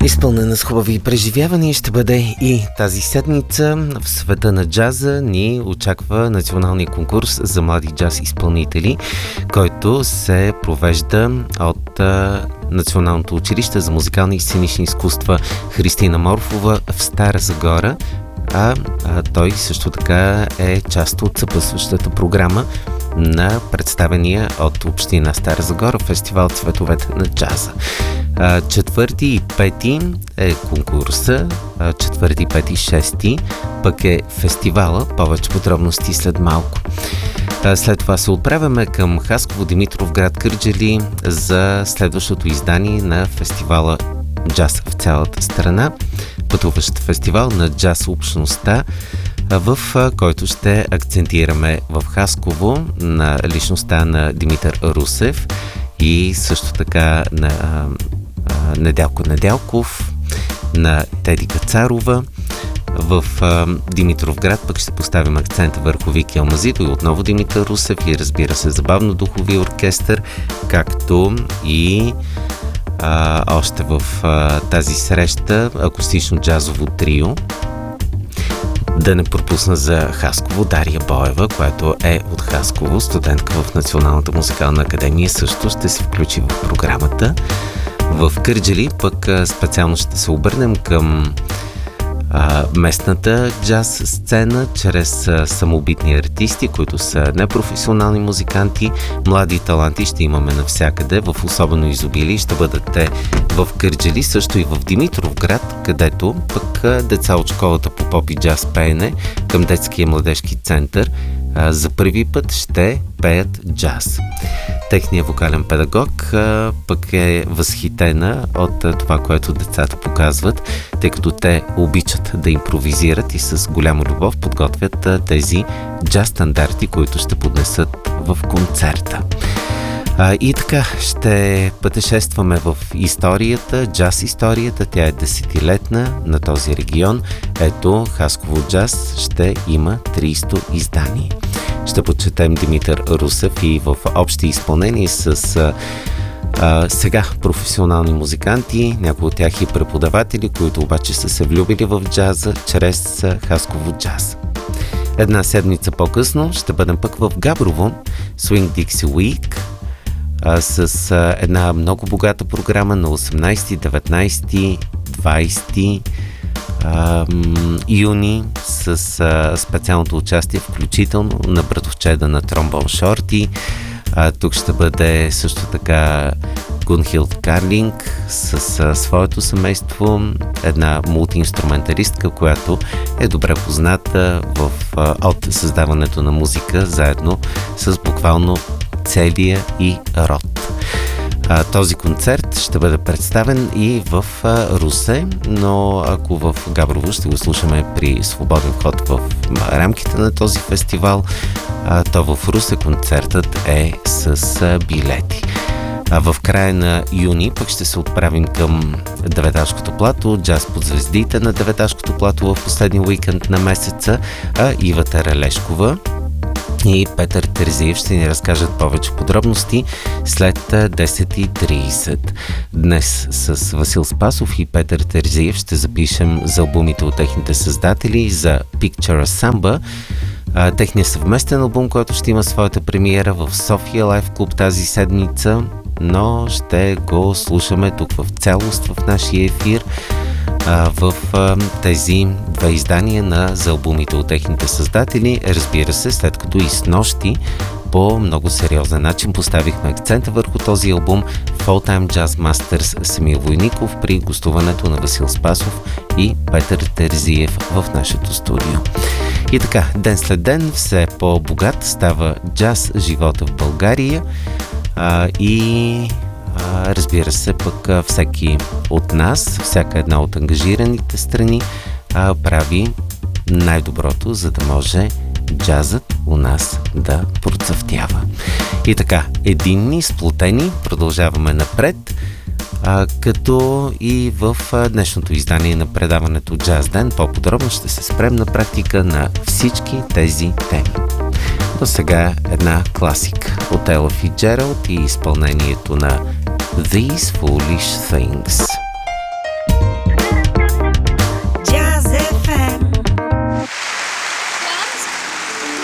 Изпълнена с хубави преживявания ще бъде и тази седмица. В света на джаза ни очаква националния конкурс за млади джаз изпълнители, който се провежда от Националното училище за музикални и сценични изкуства Христина Морфова в Стара Загора. Той също така е част от съпътстващата програма на представения от община Стара Загора фестивал Цветовете на джаза. 4 и 5 е конкурса, 4, 5 и 6 пък е фестивала. Повече подробности след малко. След това се отправяме към Хасково, Димитровград, Кърджали за следващото издание на фестивала Джаз в цялата страна, пътуващ фестивал на джаз общността, в който ще акцентираме в Хасково на личността на Димитър Русев и също така на Недялко Недялков, на Теди Кацарова. В Димитровград пък ще поставим акцента върху Вики Алмазито и отново Димитър Русев и разбира се забавно-духови оркестър, както и още в тази среща акустично-джазово трио. Да не пропусна за Хасково Дария Боева, която е от Хасково, студентка в Националната музикална академия, също ще се включи в програмата. В Кърджали пък специално ще се обърнем към местната джаз сцена чрез самобитни артисти, които са непрофесионални музиканти. Млади таланти ще имаме навсякъде, в особено изобилие ще бъдат те в Кърджали, също и в Димитровград, където пък деца от школата по поп и джаз пеене към детския младежки център за първи път ще пеят джаз. Техният вокален педагог пък е възхитена от това, което децата показват, тъй като те обичат да импровизират и с голяма любов подготвят тези джаз стандарти, които ще поднесат в концерта. И така, ще пътешестваме в историята, джаз историята, тя е десетилетна на този регион. Ето, Хасково джаз ще има 300 издания. Ще почетем Димитър Русев и в общи изпълнения с сега професионални музиканти, някои от тях и преподаватели, които обаче са се влюбили в джаза чрез Хасково джаз. Една седмица по-късно ще бъдем пък в Габрово, Swing Dixie Week, с една много богата програма на 18, 19, 20 юни с специалното участие, включително на братовчеда на Тромбон Шорти. Тук ще бъде също така Гунхилд Карлинг с своето семейство, една мултиинструменталистка, която е добре позната от създаването на музика, заедно с буквално целия и род. Този концерт ще бъде представен и в Русе, но ако в Габрово ще го слушаме при свободен вход в рамките на този фестивал, то в Русе концертът е с билети. В края на юни пък ще се отправим към Деветашкото плато, джаз под звездите на Деветашкото плато в последния уикенд на месеца, Ива Таралешкова и Петър Терзиев ще ни разкажат повече подробности след 10:30. Днес с Васил Спасов и Петър Терзиев ще запишем за албумите от техните създатели за Picture Samba, техният съвместен албум, който ще има своята премиера в София Лайф Клуб тази седмица, но ще го слушаме тук в цялост в нашия ефир в тези две издания за албумите от техните създатели. Разбира се, след като и снощи по много сериозен начин поставихме акцента върху този албум Full Time Jazz Masters Самил Войников при гостуването на Васил Спасов и Петър Терзиев в нашето студио. И така, ден след ден все по-богат става джаз живота в България и разбира се, пък всеки от нас, всяка една от ангажираните страни прави най-доброто, за да може джазът у нас да процъфтява. И така, единни, сплотени, продължаваме напред, като и в днешното издание на предаването Джаз Ден по-подробно ще се спрем на практика на всички тези теми. До сега една класика от Ела Фицджералд и изпълнението на These Foolish Things.